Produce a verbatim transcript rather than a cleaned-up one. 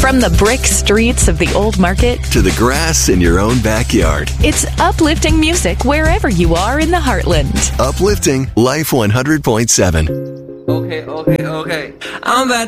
From the brick streets of the old market to the grass in your own backyard. It's uplifting music wherever you are in the heartland. Uplifting Life one hundred point seven. Okay, okay, okay. I'm about